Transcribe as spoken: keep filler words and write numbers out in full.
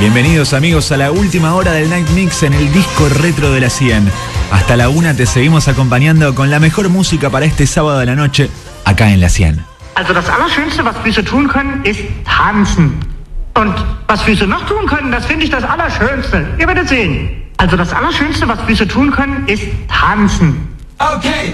Bienvenidos amigos a la última hora del Night Mix en el disco retro de la cien. Hasta la una te seguimos acompañando con la mejor música para este sábado de la noche, acá en la cien. Also das Allerschönste, was Füße tun können, ist tanzen. Und was Füße noch tun können, das finde ich das Allerschönste. Ihr werdet sehen. Also das Allerschönste, was Füße tun können, ist tanzen. Okay.